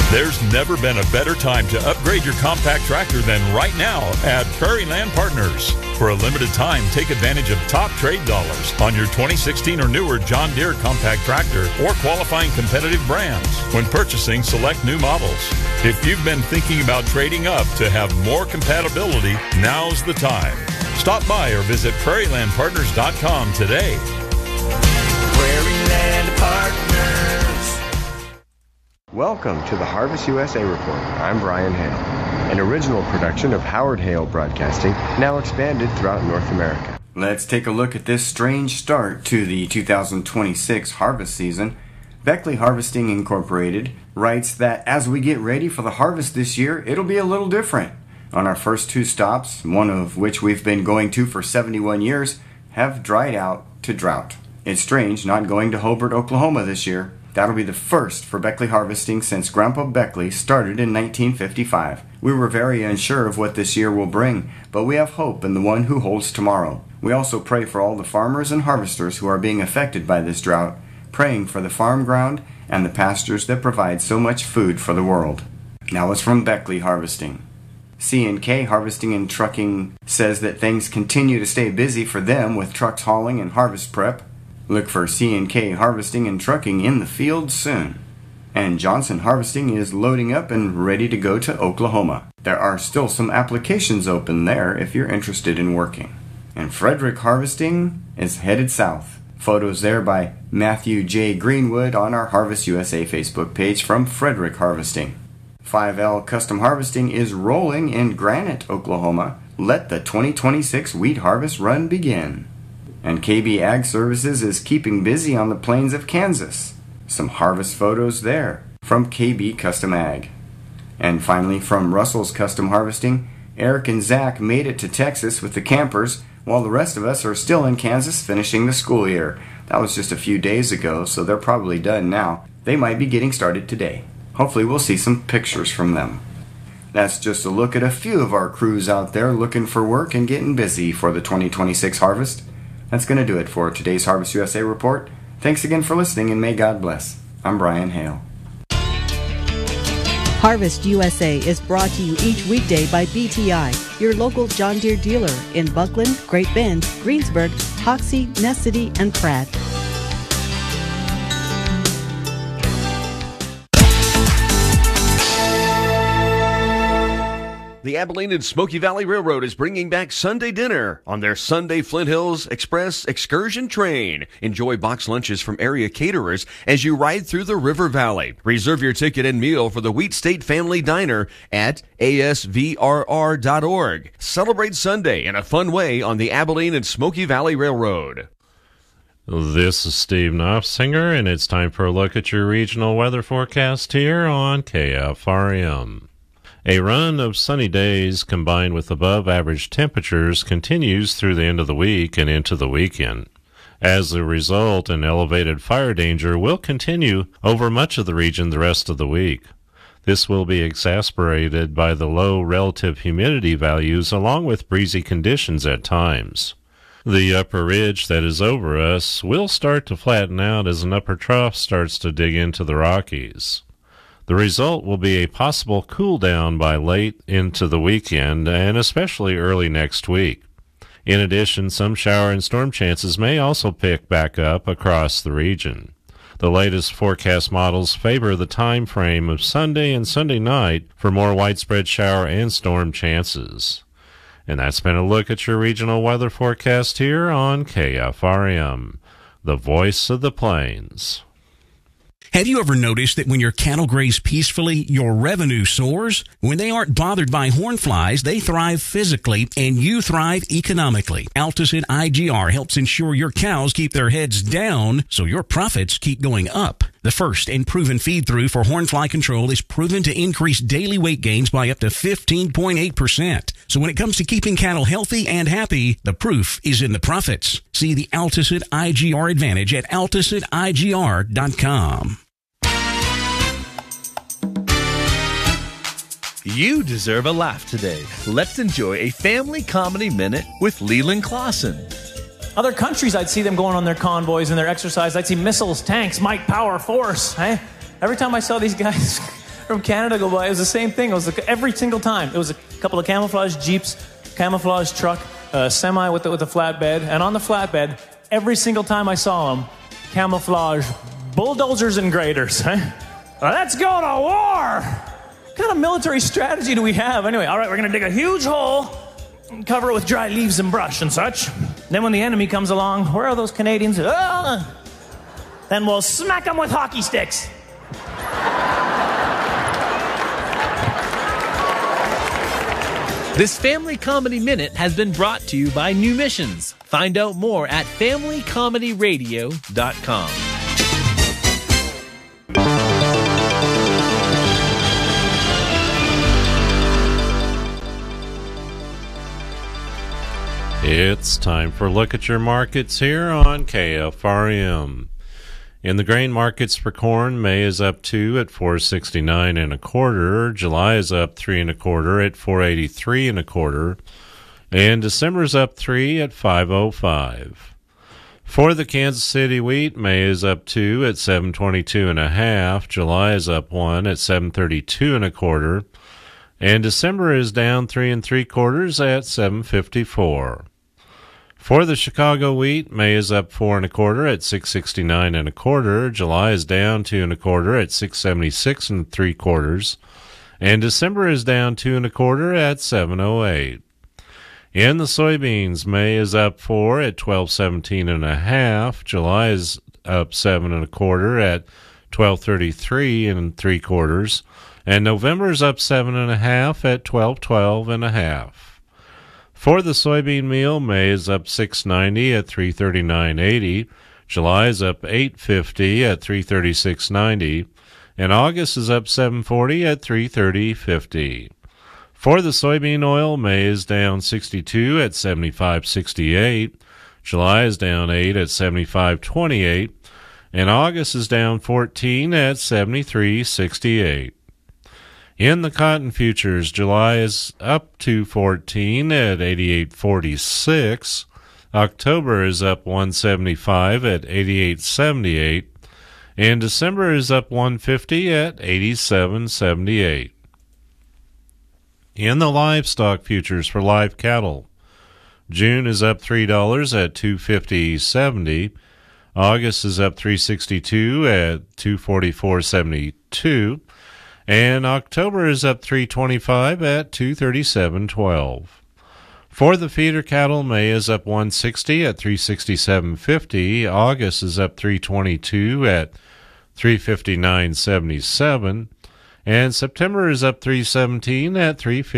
There's never been a better time to upgrade your compact tractor than right now at Prairie Land Partners. For a limited time, take advantage of top trade dollars on your 2016 or newer John Deere compact tractor or qualifying competitive brands when purchasing select new models. If you've been thinking about trading up to have more compatibility, now's the time. Stop by or visit prairielandpartners.com today. Prairie Land Partners. Welcome to the Harvest USA Report. I'm Brian Hale, an original production of Howard Hale Broadcasting, now expanded throughout North America. Let's take a look at this strange start to the 2026 harvest season. Beckley Harvesting Incorporated writes that as we get ready for the harvest this year, it'll be a little different. On our first two stops, one of which we've been going to for 71 years, have dried out to drought. It's strange not going to Hobart, Oklahoma this year. That'll be the first for Beckley Harvesting since Grandpa Beckley started in 1955. We were very unsure of what this year will bring, but we have hope in the one who holds tomorrow. We also pray for all the farmers and harvesters who are being affected by this drought, praying for the farm ground and the pastures that provide so much food for the world. Now it's from Beckley Harvesting. C&K Harvesting and Trucking says that things continue to stay busy for them with trucks hauling and harvest prep. Look for C&K Harvesting and Trucking in the field soon. And Johnson Harvesting is loading up and ready to go to Oklahoma. There are still some applications open there if you're interested in working. And Frederick Harvesting is headed south. Photos there by Matthew J. Greenwood on our Harvest USA Facebook page from Frederick Harvesting. 5L Custom Harvesting is rolling in Granite, Oklahoma. Let the 2026 wheat harvest run begin. And KB Ag Services is keeping busy on the plains of Kansas. Some harvest photos there from KB Custom Ag. And finally, from Russell's Custom Harvesting, Eric and Zach made it to Texas with the campers, while the rest of us are still in Kansas finishing the school year. That was just a few days ago, so they're probably done now. They might be getting started today. Hopefully we'll see some pictures from them. That's just a look at a few of our crews out there looking for work and getting busy for the 2026 harvest. That's going to do it for today's Harvest USA Report. Thanks again for listening, and may God bless. I'm Brian Hale. Harvest USA is brought to you each weekday by BTI, your local John Deere dealer in Buckland, Great Bend, Greensburg, Hoxie, Ness City, and Pratt. The Abilene and Smoky Valley Railroad is bringing back Sunday dinner on their Sunday Flint Hills Express excursion train. Enjoy box lunches from area caterers as you ride through the River Valley. Reserve your ticket and meal for the Wheat State Family Diner at asvrr.org. Celebrate Sunday in a fun way on the Abilene and Smoky Valley Railroad. This is Steve Knopfsinger, and it's time for a look at your regional weather forecast here on KFRM. A run of sunny days combined with above-average temperatures continues through the end of the week and into the weekend. As a result, an elevated fire danger will continue over much of the region the rest of the week. This will be exacerbated by the low relative humidity values along with breezy conditions at times. The upper ridge that is over us will start to flatten out as an upper trough starts to dig into the Rockies. The result will be a possible cool down by late into the weekend and especially early next week. In addition, some shower and storm chances may also pick back up across the region. The latest forecast models favor the time frame of Sunday and Sunday night for more widespread shower and storm chances. And that's been a look at your regional weather forecast here on KFRM, the voice of the plains. Have you ever noticed that when your cattle graze peacefully, your revenue soars? When they aren't bothered by hornflies, they thrive physically, and you thrive economically. Alticid IGR helps ensure your cows keep their heads down so your profits keep going up. The first and proven feed-through for hornfly control is proven to increase daily weight gains by up to 15.8%. So when it comes to keeping cattle healthy and happy, the proof is in the profits. See the Alticid IGR advantage at AlticidIGR.com. You deserve a laugh today. Let's enjoy a family comedy minute with Leland Clausen. Other countries, I'd see them going on their convoys and their exercise. I'd see missiles, tanks, might, power, force. Every time I saw these guys from Canada go by. It was the same thing. It was every single time. It was a couple of camouflage Jeeps, camouflage truck, semi with a flatbed. And on the flatbed, every single time I saw them, camouflage bulldozers and graders. Right? Let's go to war! What kind of military strategy do we have? Anyway, all right, we're going to dig a huge hole and cover it with dry leaves and brush and such. Then when the enemy comes along, where are those Canadians? Then we'll smack them with hockey sticks. This Family Comedy Minute has been brought to you by New Missions. Find out more at FamilyComedyRadio.com. It's time for a look at your markets here on KFRM. In the grain markets for corn, May is up 2 at $4.69 1/4. July is up 3 1/4 at $4.83 1/4, and December is up 3 at $5.05. For the Kansas City wheat, May is up 2 at $7.22 1/2. July is up 1 at $7.32 1/4, and December is down 3 3/4 at $7.54. For the Chicago wheat, May is up 4 1/4 at $6.69 1/4. July is down 2 1/4 at $6.76 3/4, and December is down 2 1/4 at $7.08. In the soybeans, May is up 4 at $12.17 1/2. July is up 7 1/4 at $12.33 3/4, and November is up 7 1/2 at $12.12 1/2. For the soybean meal, May is up $6.90 at $3.39.80. July is up $8.50 at $3.36.90, and August is up $7.40 at $3.30.50. For the soybean oil, May is down 62 at $75.68. July is down 8 at $75.28, and August is down 14 at $73.68. In the cotton futures, July is up 2.14 at 88.46. October is up 1.75 at 88.78, and December is up 1.50 at 87.78. In the livestock futures for live cattle, June is up $3 at $250.70. August is up $3.62 at $244.72. And October is up $3.25 at $237.12. For the feeder cattle, May is up $1.60 at $367.50. August is up $3.22 at $359.77. And September is up $3.17 at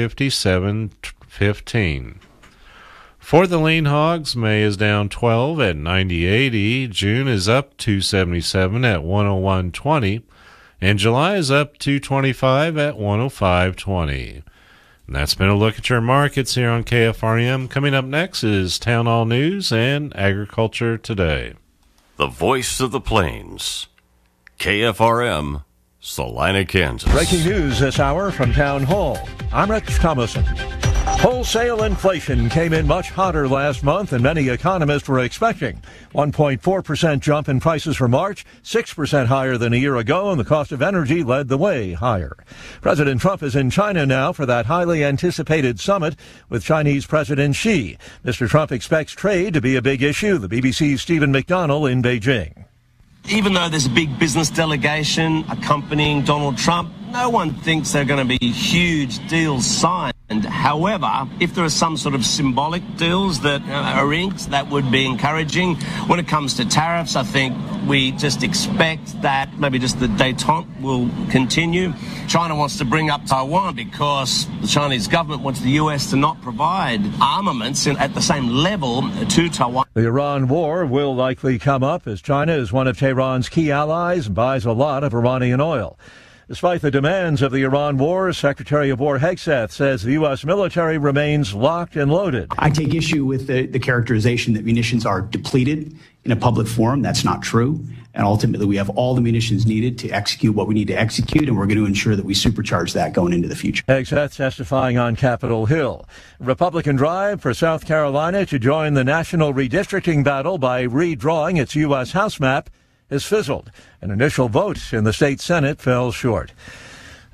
$357.15. For the lean hogs, May is down 12 at $90.80. June is up $2.77 at $101.20. And July is up $2.25 at $105.20. And that's been a look at your markets here on KFRM. Coming up next is Town Hall News and Agriculture Today. The Voice of the Plains, KFRM, Salina, Kansas. Breaking news this hour from Town Hall. I'm Rich Thomason. Wholesale inflation came in much hotter last month than many economists were expecting. 1.4% jump in prices for March, 6% higher than a year ago, and the cost of energy led the way higher. President Trump is in China now for that highly anticipated summit with Chinese President Xi. Mr. Trump expects trade to be a big issue. The BBC's Stephen McDonnell in Beijing. Even though there's a big business delegation accompanying Donald Trump, no one thinks there are going to be huge deals signed. And however, if there are some sort of symbolic deals that are inked, that would be encouraging. When it comes to tariffs, I think we just expect that maybe just the détente will continue. China wants to bring up Taiwan because the Chinese government wants the U.S. to not provide armaments at the same level to Taiwan. The Iran war will likely come up as China is one of Tehran's key allies and buys a lot of Iranian oil. Despite the demands of the Iran war, Secretary of War Hegseth says the U.S. military remains locked and loaded. I take issue with the characterization that munitions are depleted in a public forum. That's not true. And ultimately, we have all the munitions needed to execute what we need to execute, and we're going to ensure that we supercharge that going into the future. Hegseth testifying on Capitol Hill. Republican drive for South Carolina to join the national redistricting battle by redrawing its U.S. House map has fizzled. An initial vote in the state Senate fell short.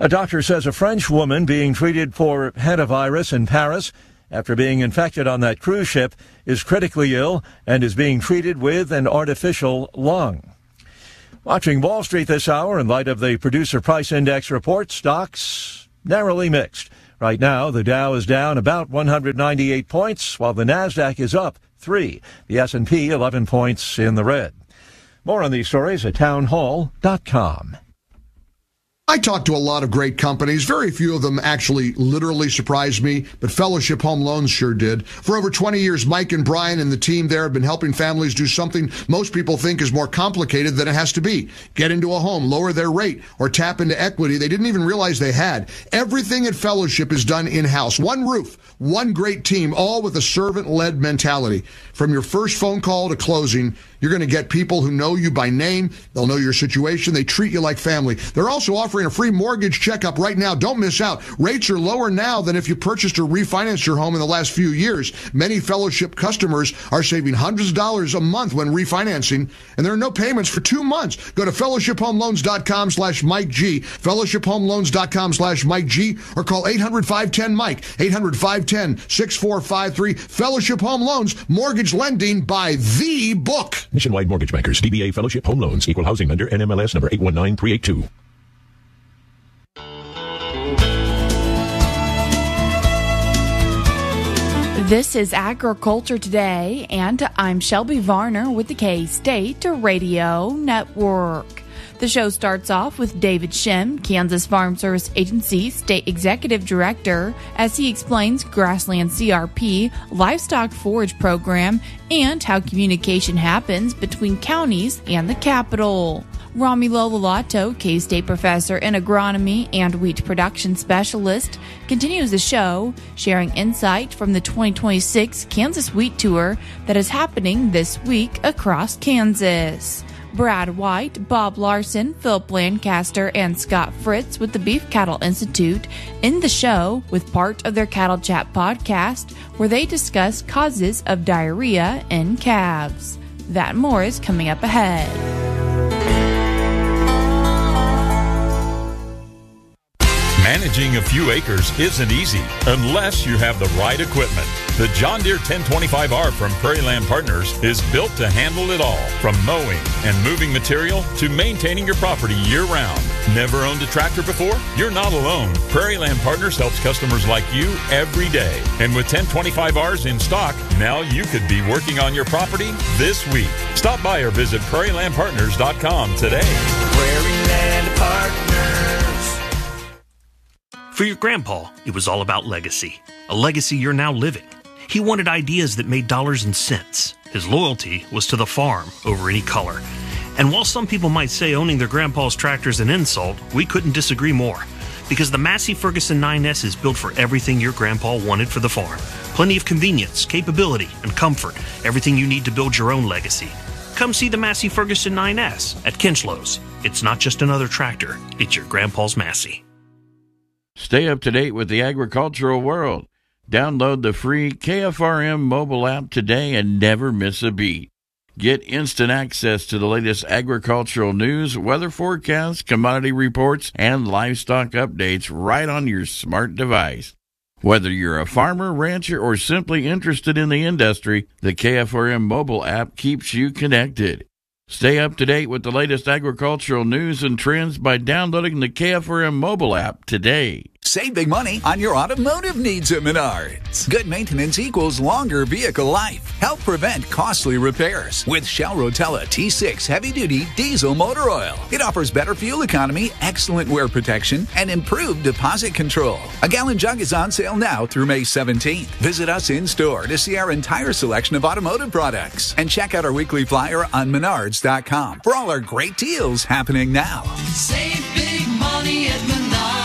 A doctor says a French woman being treated for hantavirus in Paris after being infected on that cruise ship is critically ill and is being treated with an artificial lung. Watching Wall Street this hour in light of the Producer Price Index report, stocks narrowly mixed. Right now, the Dow is down about 198 points, while the Nasdaq is up 3. The S&P 11 points in the red. More on these stories at townhall.com. I talked to a lot of great companies. Very few of them actually literally surprised me, but Fellowship Home Loans sure did. For over 20 years, Mike and Brian and the team there have been helping families do something most people think is more complicated than it has to be. Get into a home, lower their rate, or tap into equity they didn't even realize they had. Everything at Fellowship is done in-house. One roof, one great team, all with a servant-led mentality. From your first phone call to closing, you're going to get people who know you by name. They'll know your situation. They treat you like family. They're also offering a free mortgage checkup right now. Don't miss out. Rates are lower now than if you purchased or refinanced your home in the last few years. Many Fellowship customers are saving hundreds of dollars a month when refinancing, and there are no payments for 2 months. Go to fellowshiphomeloans.com/Mike G, fellowshiphomeloans.com/Mike G, or call 800-510-MIKE, 800-510-6453. Fellowship Home Loans, mortgage lending by the book. Nationwide Mortgage Bankers, DBA Fellowship Home Loans, Equal Housing Lender, NMLS number 819382. This is Agriculture Today, and I'm Shelby Varner with the K-State Radio Network. The show starts off with David Shem, Kansas Farm Service Agency State Executive Director, as he explains Grassland CRP, Livestock Forage Program, and how communication happens between counties and the capital. Romulo Lolato, K-State Professor in Agronomy and Wheat Production Specialist, continues the show, sharing insight from the 2026 Kansas Wheat Tour that is happening this week across Kansas. Brad White, Bob Larson, Philip Lancaster, and Scott Fritz with the Beef Cattle Institute in the show with part of their Cattle Chat podcast, where they discuss causes of diarrhea in calves. That and more is coming up ahead. Managing a few acres isn't easy unless you have the right equipment. The John Deere 1025R from Prairie Land Partners is built to handle it all, from mowing and moving material to maintaining your property year-round. Never owned a tractor before? You're not alone. Prairie Land Partners helps customers like you every day. And with 1025Rs in stock, now you could be working on your property this week. Stop by or visit prairielandpartners.com today. Prairie Land Partners. For your grandpa, it was all about legacy. A legacy you're now living. He wanted ideas that made dollars and cents. His loyalty was to the farm over any color. And while some people might say owning their grandpa's tractor is an insult, we couldn't disagree more. Because the Massey Ferguson 9S is built for everything your grandpa wanted for the farm. Plenty of convenience, capability, and comfort. Everything you need to build your own legacy. Come see the Massey Ferguson 9S at Kinchlows. It's not just another tractor, it's your grandpa's Massey. Stay up to date with the agricultural world. Download the free KFRM mobile app today and never miss a beat. Get instant access to the latest agricultural news, weather forecasts, commodity reports, and livestock updates right on your smart device. Whether you're a farmer, rancher, or simply interested in the industry, the KFRM mobile app keeps you connected. Stay up to date with the latest agricultural news and trends by downloading the KFRM mobile app today. Save big money on your automotive needs at Menards. Good maintenance equals longer vehicle life. Help prevent costly repairs with Shell Rotella T6 heavy-duty diesel motor oil. It offers better fuel economy, excellent wear protection, and improved deposit control. A gallon jug is on sale now through May 17th. Visit us in-store to see our entire selection of automotive products. And check out our weekly flyer on Menards.com for all our great deals happening now. Save big money at Menards.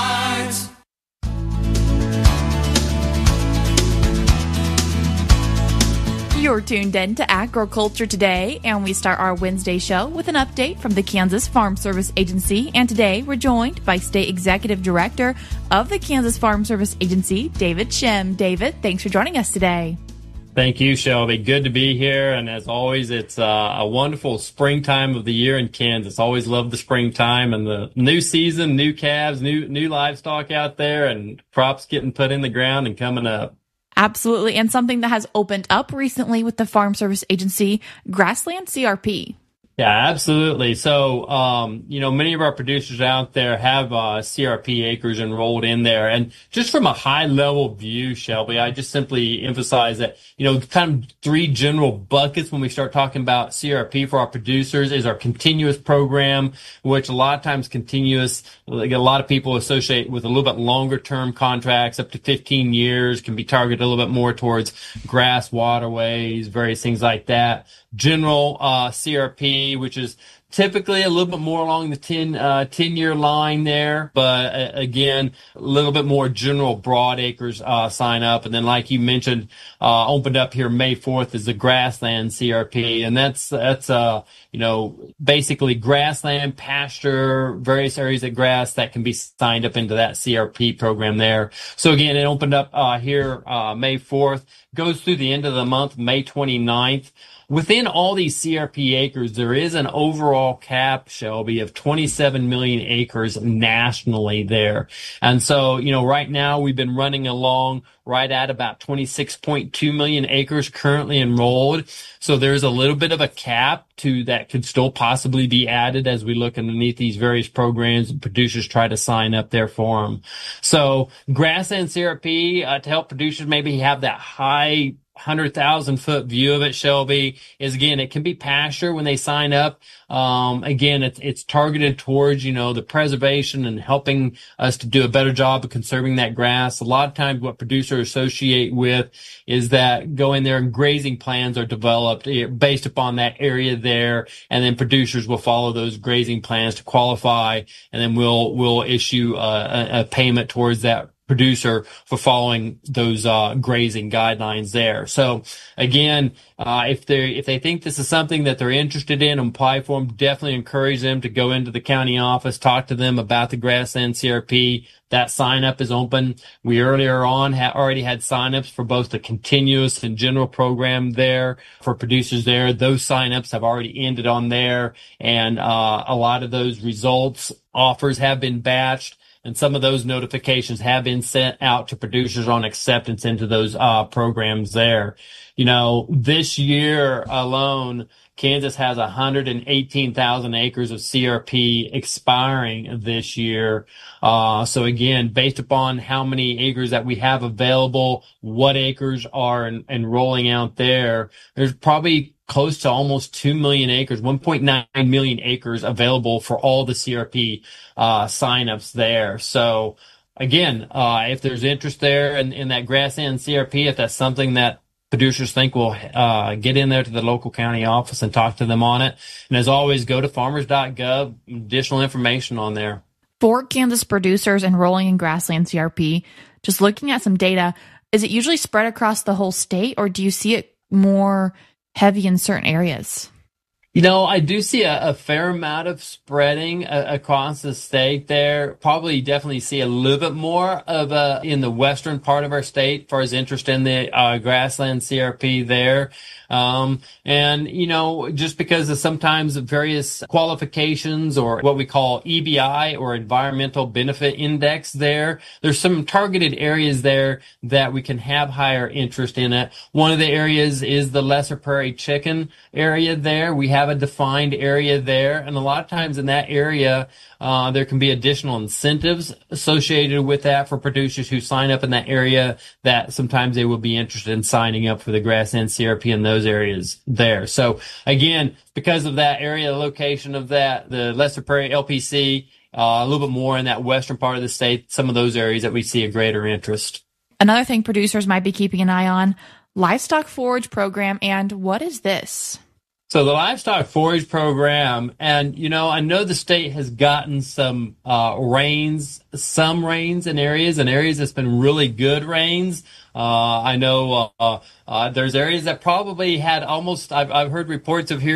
You're tuned in to Agriculture Today, and we start our Wednesday show with an update from the Kansas Farm Service Agency. And today we're joined by State Executive Director of the Kansas Farm Service Agency, David Shem. David, thanks for joining us today. Thank you, Shelby. Good to be here. And as always, it's a wonderful springtime of the year in Kansas. Always love the springtime and the new season, new calves, new livestock out there, and crops getting put in the ground and coming up. Absolutely. And something that has opened up recently with the Farm Service Agency, Grassland CRP. Yeah, absolutely. So, many of our producers out there have CRP acres enrolled in there. And just from a high level view, Shelby, I just simply emphasize that, kind of three general buckets when we start talking about CRP for our producers is our continuous program, which a lot of times continuous, like a lot of people associate with a little bit longer term contracts, up to 15 years, can be targeted a little bit more towards grass, waterways, various things like that. General CRP, which is typically a little bit more along the 10-year line there, but again, a little bit more general broad acres sign up. And then, like you mentioned, opened up here May 4th is the Grassland CRP, and that's basically grassland, pasture, various areas of grass that can be signed up into that CRP program there. So again, it opened up here May 4th, goes through the end of the month, May 29th. Within all these CRP acres, there is an overall cap, Shelby, of 27 million acres nationally there. And so, right now we've been running along right at about 26.2 million acres currently enrolled. So there's a little bit of a cap to that could still possibly be added as we look underneath these various programs and producers try to sign up there for them. So Grassland CRP, to help producers maybe have that high 100,000 foot view of it, Shelby, is again, it can be pasture when they sign up. Again, it's targeted towards, the preservation and helping us to do a better job of conserving that grass. A lot of times what producers associate with is that go in there and grazing plans are developed based upon that area there. And then producers will follow those grazing plans to qualify. And then we'll issue a payment towards that producer for following those grazing guidelines there. So again, if they think this is something that they're interested in and apply for them, definitely encourage them to go into the county office, talk to them about the Grassland CRP. That sign up is open. We earlier on already had sign-ups for both the continuous and general program there for producers there. Those sign-ups have already ended on there, and a lot of those results offers have been batched. And some of those notifications have been sent out to producers on acceptance into those programs there. This year alone, Kansas has 118,000 acres of CRP expiring this year. So again, based upon how many acres that we have available, what acres are enrolling out there, there's probably close to almost 2 million acres, 1.9 million acres available for all the CRP signups there. So again, if there's interest there in that Grassland CRP, if that's something that producers think will get in there to the local county office and talk to them on it. And as always, go to farmers.gov, additional information on there. For Kansas producers enrolling in Grassland CRP, just looking at some data, is it usually spread across the whole state, or do you see it more heavy in certain areas? I do see a fair amount of spreading across the state there. Probably definitely see a little bit more of in the western part of our state as far as interest in the Grassland CRP there. Just because of sometimes various qualifications or what we call EBI or Environmental Benefit Index there's some targeted areas there that we can have higher interest in it. One of the areas is the Lesser Prairie Chicken area there. We have a defined area there, and a lot of times in that area, there can be additional incentives associated with that for producers who sign up in that area that sometimes they will be interested in signing up for the Grassland CRP in those areas there. So again, because of that area, the location of that, the Lesser Prairie LPC, a little bit more in that western part of the state, some of those areas that we see a greater interest. Another thing producers might be keeping an eye on, livestock forage program. And what is this? So the livestock forage program, and I know the state has gotten some rains in areas that's been really good rains. I know there's areas that probably had almost, I've heard reports of here